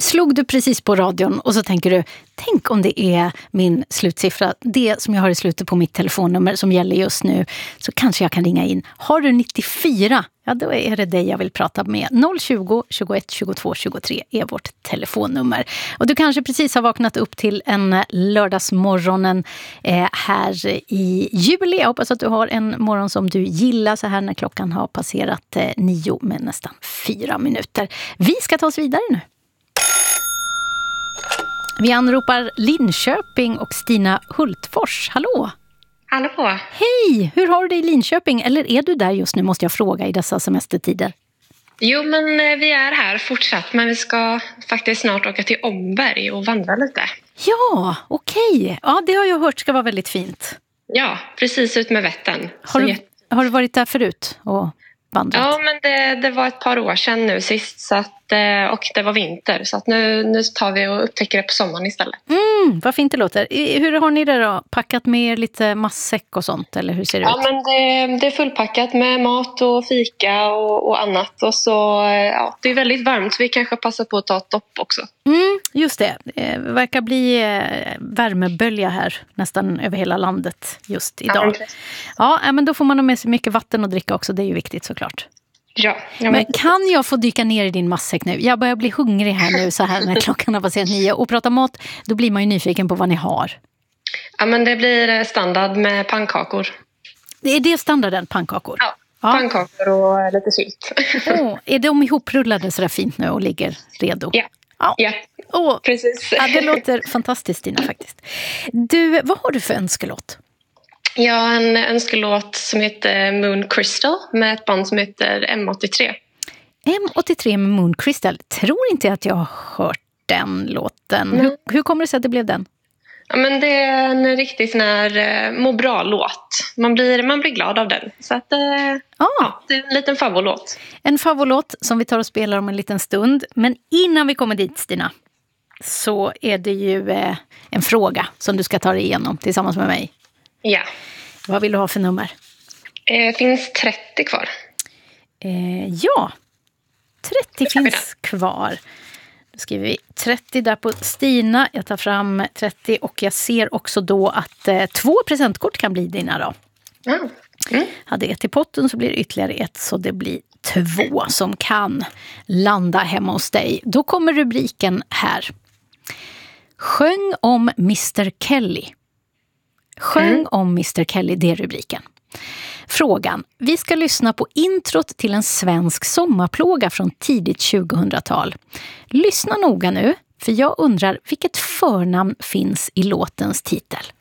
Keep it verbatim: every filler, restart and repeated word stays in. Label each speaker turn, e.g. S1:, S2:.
S1: slog du precis på radion och så tänker du, tänk om det är min slutsiffra, det som jag har i slutet på mitt telefonnummer som gäller just nu, så kanske jag kan ringa in. Har du nittiofyra, ja då är det dig jag vill prata med. noll tjugo, tjugoett, tjugotvå, tjugotre är vårt telefonnummer. Och du kanske precis har vaknat upp till en lördagsmorgonen eh, här i juli. Jag hoppas att du har en morgon som du gillar så här när klockan har passerat eh, nio med nästan fyra minuter. Vi ska ta oss vidare nu. Vi anropar Linköping och Stina Hultfors. Hallå!
S2: Hallå!
S1: Hej! Hur har du det i Linköping? Eller är du där just nu, måste jag fråga, i dessa semestertider?
S2: Jo, men vi är här fortsatt. Men vi ska faktiskt snart åka till Omberg och vandra lite.
S1: Ja, okej. Okay. Ja, det har jag hört ska vara väldigt fint.
S2: Ja, precis ut med Vättern.
S1: Har du, har du varit där förut och vandrat?
S2: Ja, men det, det var ett par år sedan nu sist. Så att, och det var vinter. Så att nu, nu tar vi och upptäcker det på sommaren istället.
S1: Mm, vad fint det låter. Hur har ni det då? Packat med er lite matsäck och sånt? Eller hur ser det
S2: ja,
S1: ut?
S2: Ja, men det, det är fullpackat med mat och fika och, och annat. Och så, ja, det är väldigt varmt så vi kanske passar på att ta ett dopp också.
S1: Mm, just det. Det verkar bli värmebölja här nästan över hela landet just idag. Ja, ja, men då får man ha med sig mycket vatten och dricka också. Det är ju viktigt såklart.
S2: Ja,
S1: men... men kan jag få dyka ner i din matsäck nu? Jag börjar bli hungrig här nu så här när klockan har passerat nio. Och prata mat, då blir man ju nyfiken på vad ni har.
S2: Ja, men det blir standard med pannkakor.
S1: Det är det standarden, pannkakor?
S2: Ja, ja. Pannkakor och lite sylt.
S1: Oh, är de ihoprullade så där fint nu och ligger redo?
S2: Ja, ja. ja.
S1: Oh,
S2: precis.
S1: Ja, det låter fantastiskt, Stina, faktiskt. Du, vad har du för önskelåt?
S2: Jag har en önskelåt som heter Moon Crystal med ett band som heter M åttiotre.
S1: M åttiotre med Moon Crystal. Tror inte att jag har hört den låten. Mm. Hur, hur kommer det sig att det blev den?
S2: Ja, men det är en riktigt sån här uh, må bra-låt. Man blir, man blir glad av den. Så att, uh, ah. ja, det är en liten favoritlåt.
S1: En favoritlåt som vi tar och spelar om en liten stund. Men innan vi kommer dit, Stina, så är det ju uh, en fråga som du ska ta dig igenom tillsammans med mig.
S2: Ja.
S1: Vad vill du ha för nummer?
S2: Det eh, finns trettio kvar.
S1: Eh, ja, trettio finns kvar. Då skriver vi trettio där på Stina. Jag tar fram trettio och jag ser också då att eh, två presentkort kan bli dina då.
S2: Mm. Mm.
S1: Hade ett i potten så blir det ytterligare ett, så det blir två som kan landa hemma hos dig. Då kommer rubriken här. Sjöng om mister Kelly. Sjöng mm. om mister Kelly, det är rubriken. Frågan. Vi ska lyssna på introt till en svensk sommarplåga från tidigt tjugohundratal. Lyssna noga nu, för jag undrar vilket förnamn finns i låtens titel.